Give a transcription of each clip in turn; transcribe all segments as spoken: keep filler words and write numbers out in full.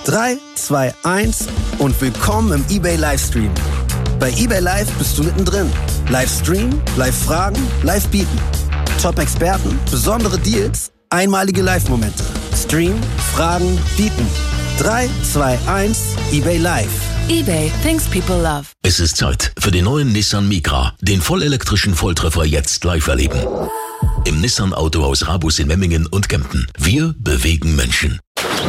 drei, zwei, eins und willkommen im eBay Livestream. Bei eBay Live bist du mittendrin. Live streamen, live fragen, live bieten. Top-Experten, besondere Deals, einmalige Live-Momente. Stream, fragen, bieten. drei, zwei, eins, eBay Live. eBay, things people love. Es ist Zeit für den neuen Nissan Micra, den vollelektrischen Volltreffer jetzt live erleben. Im Nissan Autohaus Rabus in Memmingen und Kempten. Wir bewegen Menschen.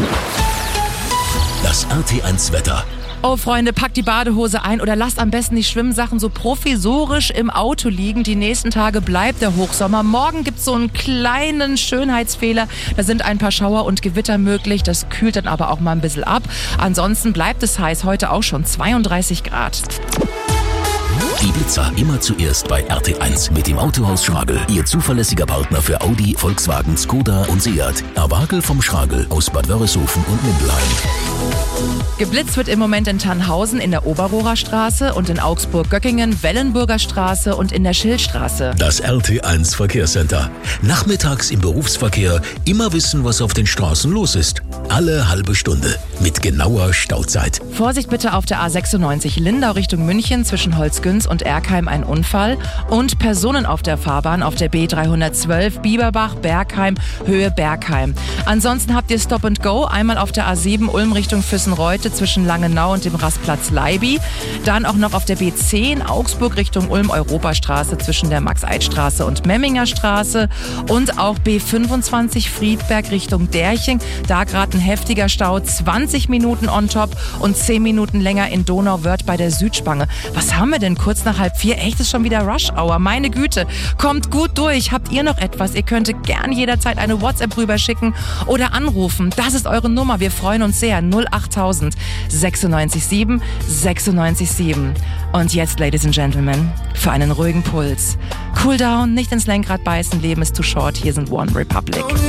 Das R T eins Wetter. Oh Freunde, packt die Badehose ein oder lasst am besten die Schwimmsachen so provisorisch im Auto liegen. Die nächsten Tage bleibt der Hochsommer. Morgen gibt's so einen kleinen Schönheitsfehler. Da sind ein paar Schauer und Gewitter möglich. Das kühlt dann aber auch mal ein bisschen ab. Ansonsten bleibt es heiß. Heute auch schon zweiunddreißig Grad. Die Blitzer immer zuerst bei R T eins mit dem Autohaus Schragel. Ihr zuverlässiger Partner für Audi, Volkswagen, Skoda und Seat. Erwagel vom Schragel aus Bad Wörishofen und Mindelheim. Geblitzt wird im Moment in Tannhausen in der Oberrohrer Straße und in Augsburg-Göckingen, Wellenburger Straße und in der Schildstraße. Das R T eins Verkehrscenter. Nachmittags im Berufsverkehr immer wissen, was auf den Straßen los ist. Alle halbe Stunde mit genauer Stauzeit. Vorsicht bitte auf der A sechsundneunzig Lindau Richtung München zwischen Holzgünz und Erkheim ein Unfall und Personen auf der Fahrbahn auf der B dreihundertzwölf Bieberbach, Bergheim, Höhe Bergheim. Ansonsten habt ihr Stop and Go, einmal auf der A sieben Ulm Richtung Füssen-Reute zwischen Langenau und dem Rastplatz Leiby. Dann auch noch auf der B zehn Augsburg Richtung Ulm-Europastraße zwischen der Max-Eid-Straße und Memminger Straße und auch B fünfundzwanzig Friedberg Richtung Derching. Da gerade ein heftiger Stau, zwanzig Minuten on top und zehn Minuten länger in Donauwörth bei der Südspange. Was haben wir denn kurz nach halb vier? Echt, ist schon wieder Rush Hour. Meine Güte, kommt gut durch. Habt ihr noch etwas? Ihr könnt gern jederzeit eine WhatsApp rüberschicken oder anrufen. Das ist eure Nummer. Wir freuen uns sehr. null achttausend sechsundneunzig sieben sechsundneunzig sieben. Und jetzt, Ladies and Gentlemen, für einen ruhigen Puls. Cool down, nicht ins Lenkrad beißen, Leben ist too short. Hier sind One Republic.